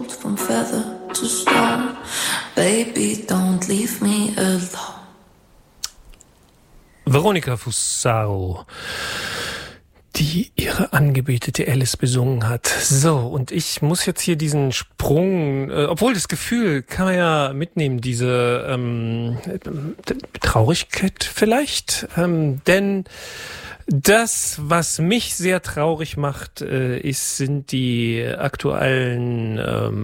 cold from feather to stone. Baby, don't leave me alone. Veronica Fusaro, die ihre Angebetete Alice besungen hat. So, und ich muss jetzt hier diesen Sprung, obwohl das Gefühl kann man ja mitnehmen, diese Traurigkeit vielleicht, denn das, was mich sehr traurig macht, sind die aktuellen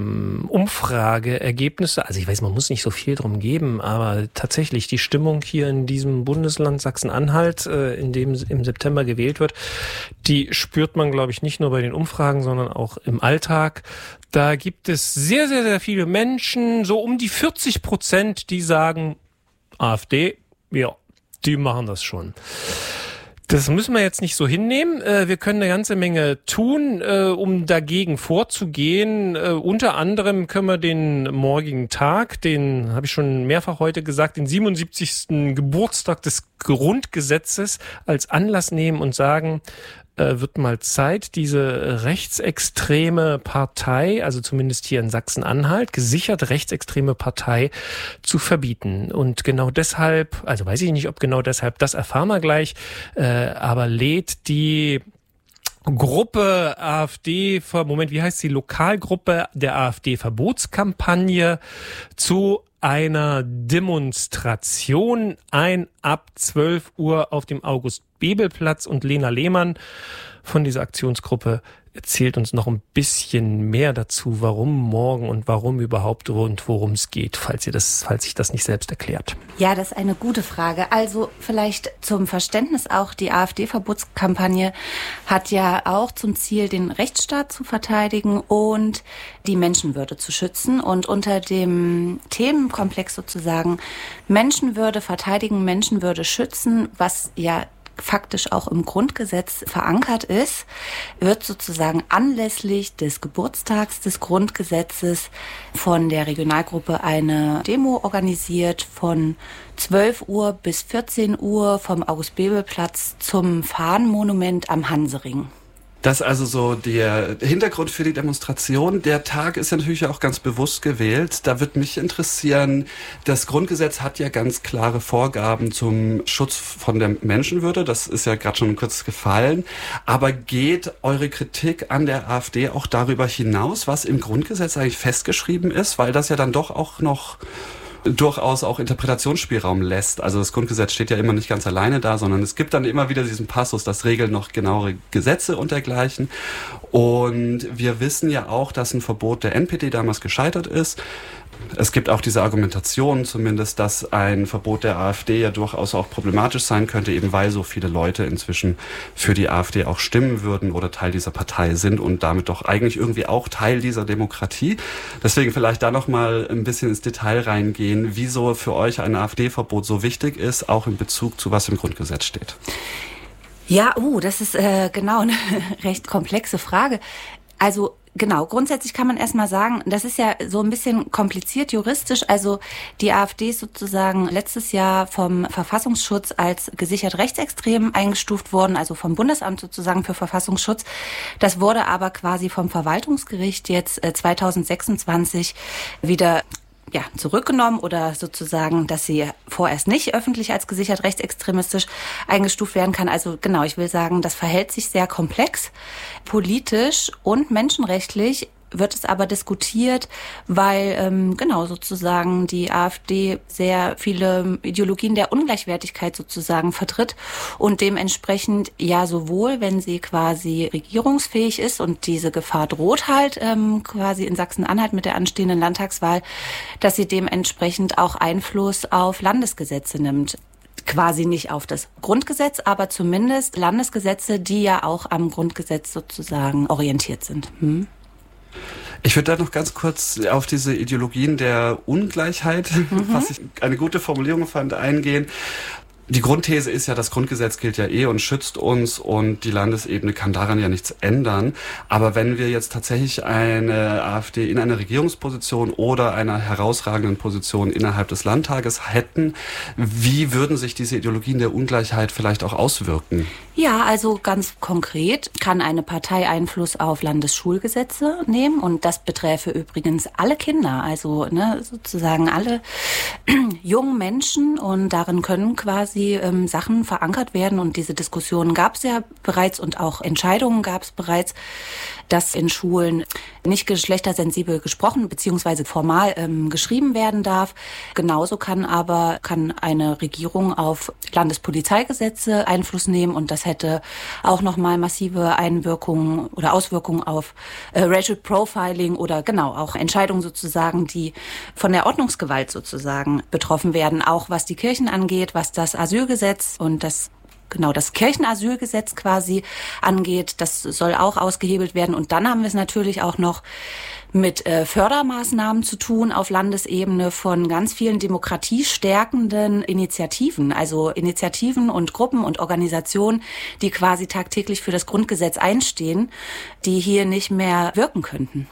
Umfrageergebnisse. Also ich weiß, man muss nicht so viel drum geben, aber tatsächlich die Stimmung hier in diesem Bundesland Sachsen-Anhalt, in dem im September gewählt wird, die spürt man, glaube ich, nicht nur bei den Umfragen, sondern auch im Alltag. Da gibt es sehr, sehr, sehr viele Menschen, so um die 40%, die sagen, AfD, ja, die machen das schon. Das müssen wir jetzt nicht so hinnehmen. Wir können eine ganze Menge tun, um dagegen vorzugehen. Unter anderem können wir den morgigen Tag, den habe ich schon mehrfach heute gesagt, den 77. Geburtstag des Grundgesetzes als Anlass nehmen und sagen, wird mal Zeit, diese rechtsextreme Partei, also zumindest hier in Sachsen-Anhalt, gesichert rechtsextreme Partei zu verbieten. Und genau deshalb, also weiß ich nicht, ob genau deshalb, das erfahren wir gleich, aber lädt die Gruppe AfD, wie heißt die Lokalgruppe der AfD-Verbotskampagne zu einer Demonstration ein ab 12 Uhr auf dem August-Bebel-Platz, und Lena Lehmann von dieser Aktionsgruppe erzählt uns noch ein bisschen mehr dazu, warum morgen und warum überhaupt und worum es geht, falls sich das nicht selbst erklärt. Ja, das ist eine gute Frage. Also vielleicht zum Verständnis auch, die AfD-Verbotskampagne hat ja auch zum Ziel, den Rechtsstaat zu verteidigen und die Menschenwürde zu schützen. Und unter dem Themenkomplex sozusagen Menschenwürde verteidigen, Menschenwürde schützen, was ja faktisch auch im Grundgesetz verankert ist, wird sozusagen anlässlich des Geburtstags des Grundgesetzes von der Regionalgruppe eine Demo organisiert von 12 Uhr bis 14 Uhr vom August-Bebel-Platz zum Fahnenmonument am Hansering. Das ist also so der Hintergrund für die Demonstration. Der Tag ist ja natürlich auch ganz bewusst gewählt. Da würde mich interessieren, das Grundgesetz hat ja ganz klare Vorgaben zum Schutz von der Menschenwürde. Das ist ja gerade schon kurz gefallen. Aber geht eure Kritik an der AfD auch darüber hinaus, was im Grundgesetz eigentlich festgeschrieben ist? Weil das ja dann doch auch noch durchaus auch Interpretationsspielraum lässt. Also das Grundgesetz steht ja immer nicht ganz alleine da, sondern es gibt dann immer wieder diesen Passus, das regeln noch genauere Gesetze und dergleichen. Und wir wissen ja auch, dass ein Verbot der NPD damals gescheitert ist. Es gibt auch diese Argumentation zumindest, dass ein Verbot der AfD ja durchaus auch problematisch sein könnte, eben weil so viele Leute inzwischen für die AfD auch stimmen würden oder Teil dieser Partei sind und damit doch eigentlich irgendwie auch Teil dieser Demokratie. Deswegen vielleicht da nochmal ein bisschen ins Detail reingehen, wieso für euch ein AfD-Verbot so wichtig ist, auch in Bezug zu was im Grundgesetz steht. Ja, das ist genau eine recht komplexe Frage. Also genau, grundsätzlich kann man erstmal sagen, das ist ja so ein bisschen kompliziert juristisch. Also die AfD ist sozusagen letztes Jahr vom Verfassungsschutz als gesichert rechtsextrem eingestuft worden, also vom Bundesamt sozusagen für Verfassungsschutz. Das wurde aber quasi vom Verwaltungsgericht jetzt 2026 wieder zurückgenommen oder sozusagen, dass sie vorerst nicht öffentlich als gesichert rechtsextremistisch eingestuft werden kann. Also genau, ich will sagen, das verhält sich sehr komplex, politisch und menschenrechtlich wird es aber diskutiert, weil sozusagen die AfD sehr viele Ideologien der Ungleichwertigkeit sozusagen vertritt und dementsprechend ja sowohl, wenn sie quasi regierungsfähig ist und diese Gefahr droht halt quasi in Sachsen-Anhalt mit der anstehenden Landtagswahl, dass sie dementsprechend auch Einfluss auf Landesgesetze nimmt. Quasi nicht auf das Grundgesetz, aber zumindest Landesgesetze, die ja auch am Grundgesetz sozusagen orientiert sind. Ich würde da noch ganz kurz auf diese Ideologien der Ungleichheit, was ich eine gute Formulierung fand, eingehen. Die Grundthese ist ja, das Grundgesetz gilt ja und schützt uns und die Landesebene kann daran ja nichts ändern. Aber wenn wir jetzt tatsächlich eine AfD in einer Regierungsposition oder einer herausragenden Position innerhalb des Landtages hätten, wie würden sich diese Ideologien der Ungleichheit vielleicht auch auswirken? Ja, also ganz konkret kann eine Partei Einfluss auf Landesschulgesetze nehmen und das beträfe übrigens alle Kinder, also sozusagen alle jungen Menschen und darin können quasi Sachen verankert werden und diese Diskussionen gab es ja bereits und auch Entscheidungen gab es bereits, dass in Schulen nicht geschlechtersensibel gesprochen bzw. formal geschrieben werden darf. Genauso kann eine Regierung auf Landespolizeigesetze Einfluss nehmen und das hätte auch nochmal massive Einwirkungen oder Auswirkungen auf Racial Profiling oder genau auch Entscheidungen sozusagen, die von der Ordnungsgewalt sozusagen betroffen werden, auch was die Kirchen angeht, was das Asylgesetz und das Kirchenasylgesetz quasi angeht, das soll auch ausgehebelt werden. Und dann haben wir es natürlich auch noch mit Fördermaßnahmen zu tun auf Landesebene von ganz vielen demokratiestärkenden Initiativen, also Initiativen und Gruppen und Organisationen, die quasi tagtäglich für das Grundgesetz einstehen, die hier nicht mehr wirken könnten.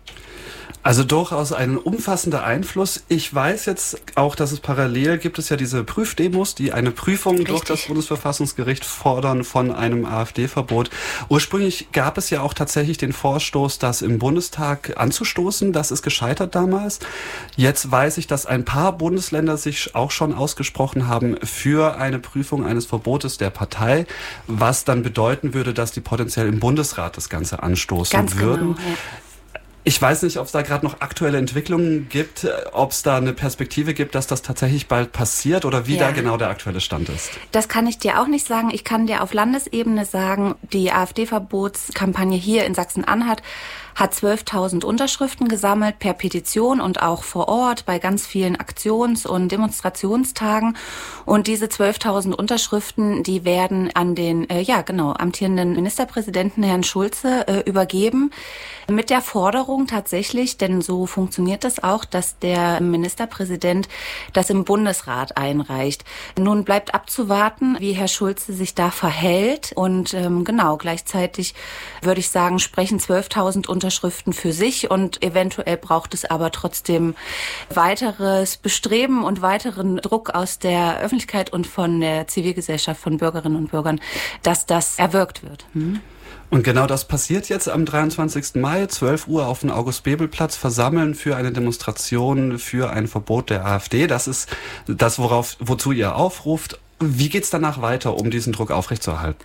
Also durchaus ein umfassender Einfluss. Ich weiß jetzt auch, dass es parallel gibt es ja diese Prüfdemos, die eine Prüfung durch das Bundesverfassungsgericht fordern von einem AfD-Verbot. Ursprünglich gab es ja auch tatsächlich den Vorstoß, das im Bundestag anzustoßen. Das ist gescheitert damals. Jetzt weiß ich, dass ein paar Bundesländer sich auch schon ausgesprochen haben für eine Prüfung eines Verbotes der Partei, was dann bedeuten würde, dass die potenziell im Bundesrat das Ganze anstoßen Ganz würden. Genau, ja. Ich weiß nicht, ob es da gerade noch aktuelle Entwicklungen gibt, ob es da eine Perspektive gibt, dass das tatsächlich bald passiert oder wie da genau der aktuelle Stand ist. Das kann ich dir auch nicht sagen. Ich kann dir auf Landesebene sagen, die AfD-Verbotskampagne hier in Sachsen-Anhalt hat 12.000 Unterschriften gesammelt per Petition und auch vor Ort bei ganz vielen Aktions- und Demonstrationstagen. Und diese 12.000 Unterschriften, die werden an den amtierenden Ministerpräsidenten Herrn Schulze übergeben mit der Forderung tatsächlich, denn so funktioniert das auch, dass der Ministerpräsident das im Bundesrat einreicht. Nun bleibt abzuwarten, wie Herr Schulze sich da verhält und gleichzeitig würde ich sagen, sprechen 12.000 Unterschriften für sich und eventuell braucht es aber trotzdem weiteres Bestreben und weiteren Druck aus der Öffentlichkeit und von der Zivilgesellschaft, von Bürgerinnen und Bürgern, dass das erwirkt wird. Und genau das passiert jetzt am 23. Mai, 12 Uhr auf dem August-Bebel-Platz, versammeln für eine Demonstration für ein Verbot der AfD. Das ist das, wozu ihr aufruft. Wie geht's danach weiter, um diesen Druck aufrechtzuerhalten?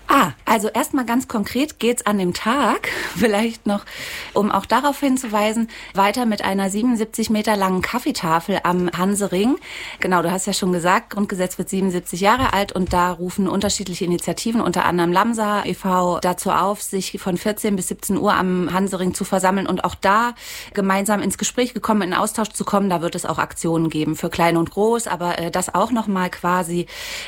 Also erstmal ganz konkret geht's an dem Tag, vielleicht noch, um auch darauf hinzuweisen, weiter mit einer 77 Meter langen Kaffeetafel am Hansering. Genau, du hast ja schon gesagt, Grundgesetz wird 77 Jahre alt und da rufen unterschiedliche Initiativen, unter anderem Lamsa e.V., dazu auf, sich von 14 bis 17 Uhr am Hansering zu versammeln und auch da gemeinsam ins Gespräch gekommen, in Austausch zu kommen. Da wird es auch Aktionen geben für Klein und Groß, aber das auch nochmal quasi.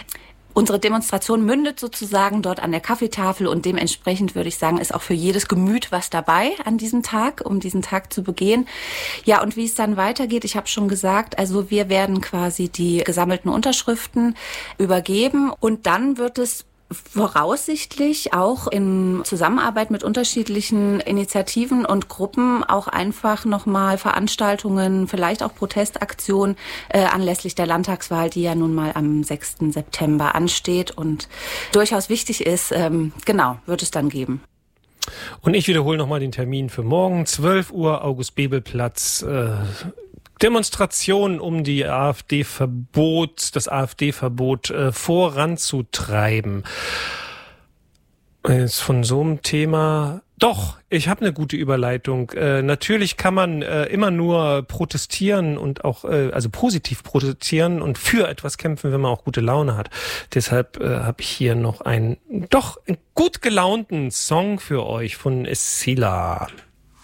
Unsere Demonstration mündet sozusagen dort an der Kaffeetafel und dementsprechend würde ich sagen, ist auch für jedes Gemüt was dabei an diesem Tag, um diesen Tag zu begehen. Ja, und wie es dann weitergeht, ich habe schon gesagt, also wir werden quasi die gesammelten Unterschriften übergeben und dann wird es voraussichtlich auch in Zusammenarbeit mit unterschiedlichen Initiativen und Gruppen auch einfach nochmal Veranstaltungen, vielleicht auch Protestaktionen anlässlich der Landtagswahl, die ja nun mal am 6. September ansteht und durchaus wichtig ist, wird es dann geben. Und ich wiederhole nochmal den Termin für morgen, 12 Uhr, August-Bebel-Platz, Demonstrationen, um das AfD-Verbot voranzutreiben. Jetzt von so einem Thema. Doch, ich habe eine gute Überleitung. Natürlich kann man immer nur protestieren und auch positiv protestieren und für etwas kämpfen, wenn man auch gute Laune hat. Deshalb habe ich hier noch einen gut gelaunten Song für euch von Essila.